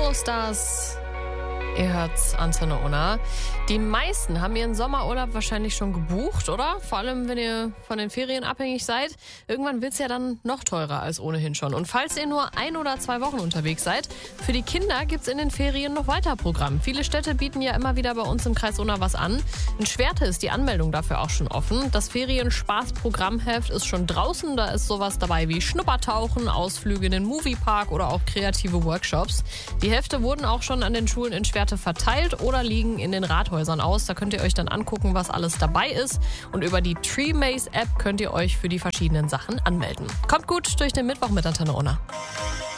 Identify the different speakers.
Speaker 1: Hallo Stars, ihr hört's, Antenne Unna. Die meisten haben ihren Sommerurlaub wahrscheinlich schon gebucht, oder? Vor allem, wenn ihr von den Ferien abhängig seid. Irgendwann wird's ja dann noch teurer als ohnehin schon. Und falls ihr nur 1 oder 2 Wochen unterwegs seid, für die Kinder gibt's in den Ferien noch weiter Programm. Viele Städte bieten ja immer wieder bei uns im Kreis Unna was an. In Schwerte ist die Anmeldung dafür auch schon offen. Das Ferien-Spaß-Programmheft ist schon draußen. Da ist sowas dabei wie Schnuppertauchen, Ausflüge in den Moviepark oder auch kreative Workshops. Die Hefte wurden auch schon an den Schulen in Schwerte verteilt oder liegen in den Rathäusern aus. Da könnt ihr euch dann angucken, was alles dabei ist. Und über die Treemaze App könnt ihr euch für die verschiedenen Sachen anmelden. Kommt gut durch den Mittwoch mit Antenne Unna.